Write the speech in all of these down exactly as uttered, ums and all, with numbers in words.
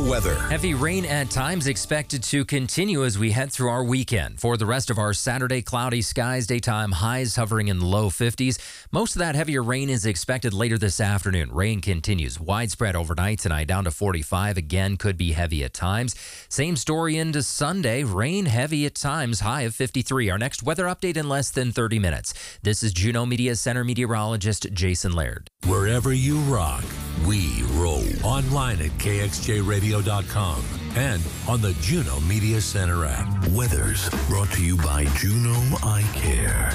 weather. Heavy rain at times expected to continue as we head through our weekend. For the rest of our Saturday, cloudy skies, daytime highs hovering in the low fifties. Most of that heavier rain is expected later this afternoon. Rain continues widespread overnight tonight down to forty-five. Again, could be heavy at times. Same story into Sunday. Rain heavy at times, high of fifty-three. Our next weather update in less than thirty minutes. This is Juneau Media Center meteorologist Jason Laird. Wherever you rock, we roll. Online at K X J radio dot com and on the Juneau Media Center app. Weather's brought to you by Juneau Eye Care.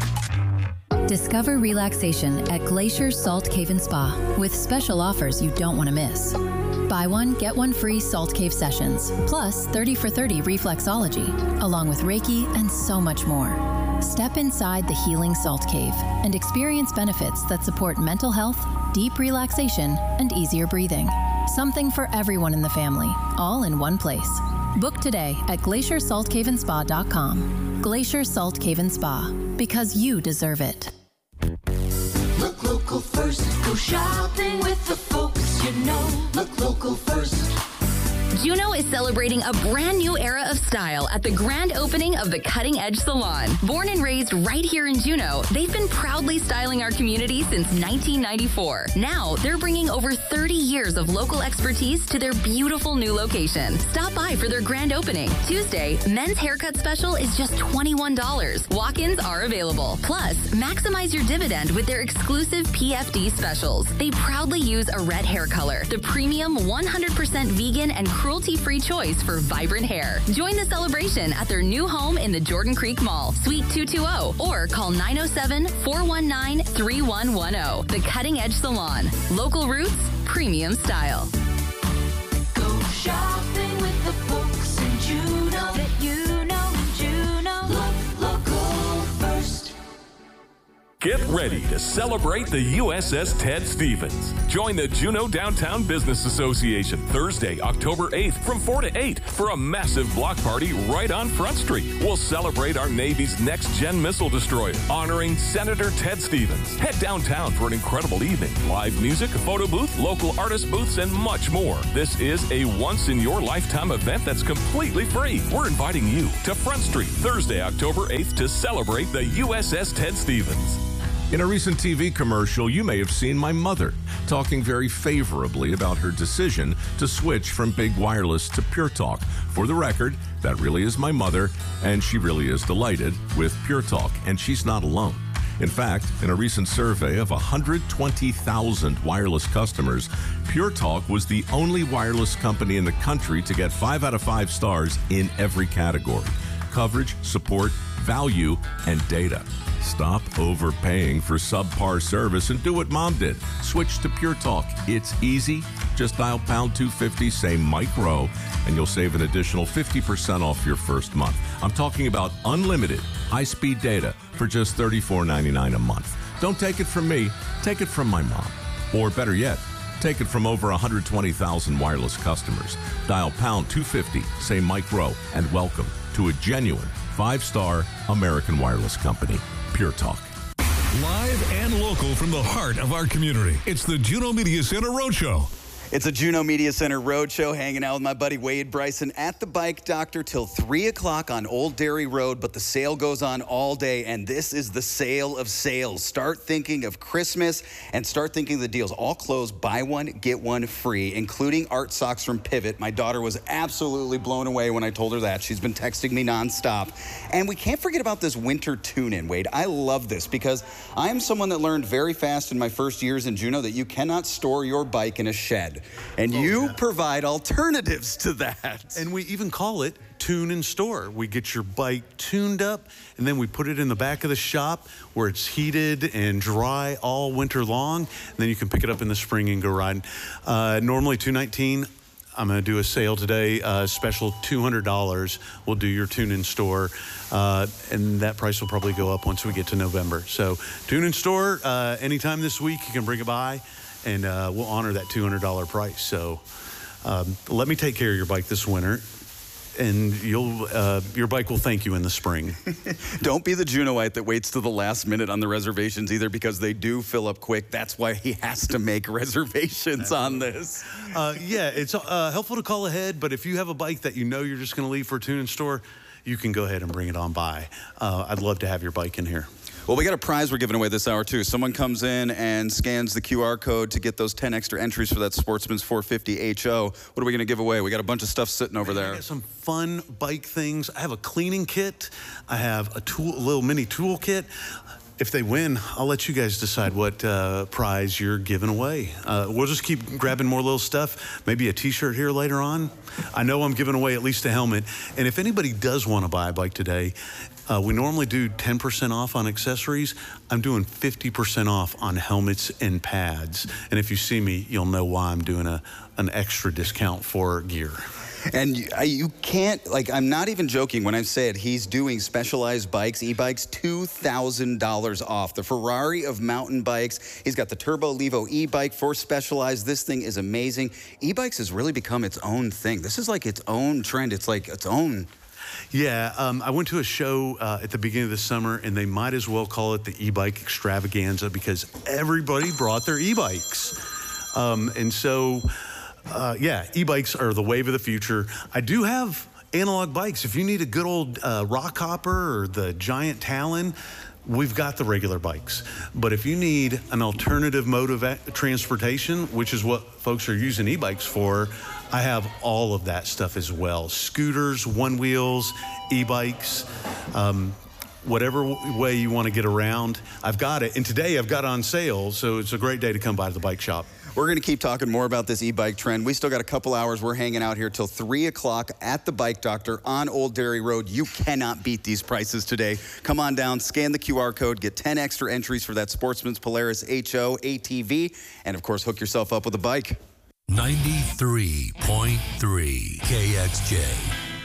Discover relaxation at Glacier Salt Cave and Spa with special offers you don't want to miss. Buy one, get one free Salt Cave sessions, plus thirty for thirty reflexology, along with Reiki and so much more. Step inside the healing Salt Cave and experience benefits that support mental health, deep relaxation, and easier breathing. Something for everyone in the family, all in one place. Book today at glacier salt cave and spa dot com. Glacier Salt Cave and Spa, because you deserve it. Look local first. Go shopping with the folks you know. Look local first. Juneau is celebrating a brand new era of style at the grand opening of the Cutting Edge Salon. Born and raised right here in Juneau, they've been proudly styling our community since nineteen ninety-four. Now, they're bringing over thirty years of local expertise to their beautiful new location. Stop by for their grand opening. Tuesday, men's haircut special is just twenty-one dollars. Walk-ins are available. Plus, maximize your dividend with their exclusive P F D specials. They proudly use a red hair color, the premium one hundred percent vegan and cruelty-free choice for vibrant hair. Join the celebration at their new home in the Jordan Creek Mall, Suite two twenty, or call nine oh seven, four one nine, three one one oh. The Cutting Edge Salon. Local roots, premium style. Go shopping with the folks in Juneau that you know in Juneau. Look local first. Get ready to celebrate the U S S Ted Stevens. Join the Juneau Downtown Business Association Thursday, October eighth from four to eight for a massive block party right on Front Street. We'll celebrate our Navy's next-gen missile destroyer, honoring Senator Ted Stevens. Head downtown for an incredible evening. Live music, a photo booth, local artist booths, and much more. This is a once-in-your-lifetime event that's completely free. We're inviting you to Front Street Thursday, October eighth to celebrate the U S S Ted Stevens. In a recent T V commercial, you may have seen my mother talking very favorably about her decision to switch from Big Wireless to Pure Talk. For the record, that really is my mother, and she really is delighted with Pure Talk, and she's not alone. In fact, in a recent survey of one hundred twenty thousand wireless customers, Pure Talk was the only wireless company in the country to get five out of five stars in every category: coverage, support, value, and data. Stop overpaying for subpar service and do what Mom did. Switch to Pure Talk. It's easy. Just dial pound two fifty, say Mike Rowe, and you'll save an additional fifty percent off your first month. I'm talking about unlimited high-speed data for just thirty-four ninety-nine a month. Don't take it from me. Take it from my mom. Or better yet, take it from over one hundred twenty thousand wireless customers. Dial pound two fifty, say Mike Rowe, and welcome to a genuine five-star American wireless company. Pure Talk. Live and local from the heart of our community. It's the Juneau Media Center Roadshow. It's a Juneau Media Center Roadshow, hanging out with my buddy Wade Bryson at the Bike Doctor till three o'clock on Old Dairy Road, but the sale goes on all day, and this is the sale of sales. Start thinking of Christmas and start thinking of the deals. All clothes, buy one, get one free, including art socks from Pivot. My daughter was absolutely blown away when I told her that. She's been texting me nonstop. And we can't forget about this winter tune-in, Wade. I love this because I am someone that learned very fast in my first years in Juneau that you cannot store your bike in a shed. And oh, you yeah. provide alternatives to that. And we even call it Tune and Store. We get your bike tuned up, and then we put it in the back of the shop where it's heated and dry all winter long. And then you can pick it up in the spring and go riding. Uh, normally two nineteen. I'm going to do a sale today, uh, special two hundred dollars. We'll do your Tune and Store, uh, and that price will probably go up once we get to November. So Tune and Store, uh, anytime this week, you can bring it by. And uh, we'll honor that two hundred dollars price. So um, let me take care of your bike this winter. and you'll uh, your bike will thank you in the spring. Don't be the Junoite that waits to the last minute on the reservations either, because they do fill up quick. That's why he has to make reservations on this. Uh, yeah, it's uh, helpful to call ahead, but if you have a bike that you know you're just going to leave for a tune and store, you can go ahead and bring it on by. Uh, I'd love to have your bike in here. Well, we got a prize we're giving away this hour, too. Someone comes in and scans the Q R code to get those ten extra entries for that Sportsman's four fifty H O. What are we going to give away? We got a bunch of stuff sitting over there. I got some fun bike things. I have a cleaning kit. I have a tool, a little mini tool kit. If they win, I'll let you guys decide what uh, prize you're giving away. Uh, we'll just keep grabbing more little stuff. Maybe a T-shirt here later on. I know I'm giving away at least a helmet. And if anybody does want to buy a bike today, uh, we normally do ten percent off on accessories. I'm doing fifty percent off on helmets and pads. And if you see me, you'll know why I'm doing a, an extra discount for gear. And you, you can't, like, I'm not even joking when I said he's doing Specialized bikes, e-bikes, two thousand dollars off. The Ferrari of mountain bikes. He's got the Turbo Levo e-bike for Specialized. This thing is amazing. E-bikes has really become its own thing. This is like its own trend. It's like its own. Yeah, um, I went to a show uh, at the beginning of the summer, and they might as well call it the e-bike extravaganza because everybody brought their e-bikes. Um, and so... Uh, yeah, e-bikes are the wave of the future. I do have analog bikes. If you need a good old uh, rock hopper or the giant Talon, we've got the regular bikes. But if you need an alternative mode of transportation, which is what folks are using e-bikes for, I have all of that stuff as well. Scooters, one wheels, e-bikes, um, whatever way you want to get around, I've got it. And today I've got it on sale, so it's a great day to come by to the bike shop. We're going to keep talking more about this e-bike trend. We still got a couple hours. We're hanging out here till three o'clock at the Bike Doctor on Old Dairy Road. You cannot beat these prices today. Come on down, scan the Q R code, get ten extra entries for that Sportsman's Polaris H O A T V, and, of course, hook yourself up with a bike. ninety-three point three K X J.